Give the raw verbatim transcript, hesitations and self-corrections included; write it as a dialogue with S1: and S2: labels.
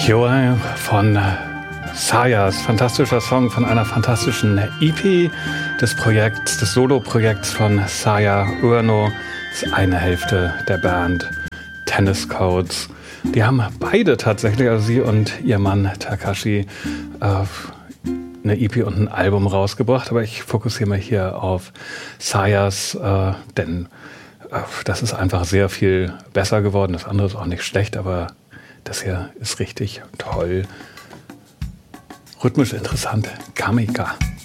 S1: Kyoai von Sayas, fantastischer Song von einer fantastischen E P des Projekts, des Solo-Projekts von Saya Ueno. Das ist eine Hälfte der Band Tennis Codes. Die haben beide tatsächlich, also sie und ihr Mann Takashi, äh, eine E P und ein Album rausgebracht. Aber ich fokussiere mich hier auf Sayas, äh, denn äh, das ist einfach sehr viel besser geworden. Das andere ist auch nicht schlecht, aber das hier ist richtig toll. Rhythmisch interessant. Kamika.